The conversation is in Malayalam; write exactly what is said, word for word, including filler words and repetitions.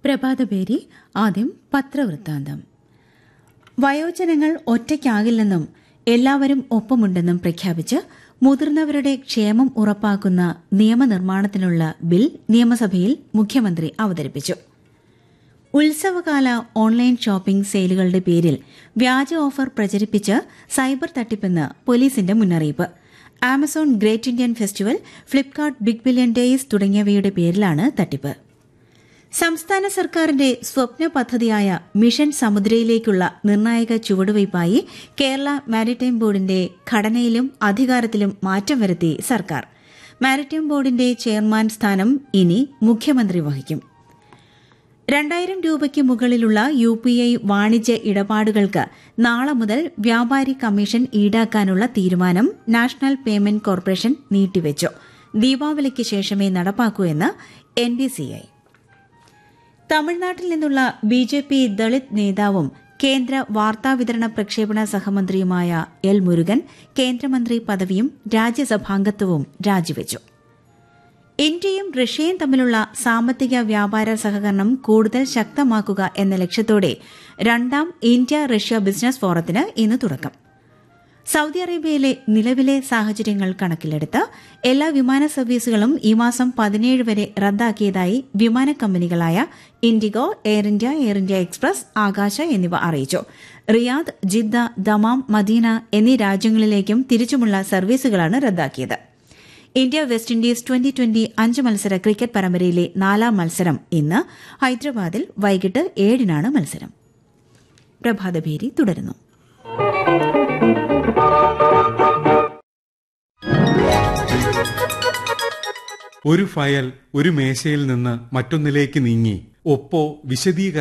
പ്രഭാതപേരി. ആദ്യം പത്രവൃത്താന്തം. വയോജനങ്ങൾ ഒറ്റയ്ക്കാകില്ലെന്നും എല്ലാവരും ഒപ്പമുണ്ടെന്നും പ്രഖ്യാപിച്ച് മുതിർന്നവരുടെ ക്ഷേമം ഉറപ്പാക്കുന്ന നിയമനിർമ്മാണത്തിനുള്ള ബിൽ നിയമസഭയിൽ മുഖ്യമന്ത്രി അവതരിപ്പിച്ചു. ഉത്സവകാല ഓൺലൈൻ ഷോപ്പിംഗ് സെയിലുകളുടെ പേരിൽ വ്യാജ ഓഫർ പ്രചരിപ്പിച്ച് സൈബർ തട്ടിപ്പെന്ന് പോലീസിന്റെ മുന്നറിയിപ്പ്. Amazon great Indian festival, Flipkart big billion days തുടങ്ങിയവയുടെ പേരിലാണ് തട്ടിപ്പ്. സംസ്ഥാന സർക്കാരിന്റെ സ്വപ്ന പദ്ധതിയായ മിഷൻ സമുദ്രയിലേക്കുള്ള നിർണായക ചുവടുവയ്പായി കേരള മാരിടൈം ബോർഡിന്റെ ഘടനയിലും അധികാരത്തിലും മാറ്റം വരുത്തി സർക്കാർ. മാരിടൈം ബോർഡിന്റെ ചെയർമാൻ സ്ഥാനം ഇനി മുഖ്യമന്ത്രി വഹിക്കും. രണ്ടായിരം രൂപയ്ക്ക് മുകളിലുള്ള യു പി ഐ വാണിജ്യ ഇടപാടുകൾക്ക് നാളെ മുതൽ വ്യാപാരി കമ്മീഷൻ ഈടാക്കാനുള്ള തീരുമാനം നാഷണൽ പേയ്മെന്റ് കോർപ്പറേഷൻ നീട്ടിവച്ചു. ദീപാവലിക്ക് ശേഷമേ നടപ്പാക്കൂ എന്ന് എൻ പി സി ഐ. തമിഴ്നാട്ടിൽ നിന്നുള്ള ബി ജെ പി ദളിത് നേതാവും കേന്ദ്ര വാർത്താവിതരണ പ്രക്ഷേപണ സഹമന്ത്രിയുമായ എൽ മുരുകൻ കേന്ദ്രമന്ത്രി പദവിയും രാജ്യസഭാംഗത്വവും രാജിവച്ചു. ഇന്ത്യയും റഷ്യയും തമ്മിലുള്ള സാമ്പത്തിക വ്യാപാര സഹകരണം കൂടുതൽ ശക്തമാക്കുക എന്ന ലക്ഷ്യത്തോടെ രണ്ടാം ഇന്ത്യ റഷ്യ ബിസിനസ് ഫോറത്തിന് ഇന്ന് തുടക്കം. സൌദി അറേബ്യയിലെ നിലവിലെ സാഹചര്യങ്ങൾ കണക്കിലെടുത്ത് എല്ലാ വിമാന സർവീസുകളും ഈ മാസം പതിനേഴ് വരെ റദ്ദാക്കിയതായി വിമാന കമ്പനികളായ IndiGo, air India, air India express, ആകാശ എന്നിവ അറിയിച്ചു. റിയാദ്, ജിദ്ദ, ദമാം, മദീന എന്നീ രാജ്യങ്ങളിലേക്കും തിരിച്ചുമുള്ള സർവീസുകളാണ് റദ്ദാക്കിയത്. India west Indies twenty twenty അഞ്ച് മത്സര ക്രിക്കറ്റ് പരമ്പരയിലെ നാലാം മത്സരം ഇന്ന് ഹൈദരാബാദിൽ വൈകിട്ട് ഏഴിനാണ് മത്സരം. പ്രഭാതഭേരി തുടരുന്നു. ഒരു ഫയൽ ഒരു മേശയിൽ നിന്ന് മറ്റൊന്നിലേക്ക് നീങ്ങി ഒപ്പോ വിശദീകരണം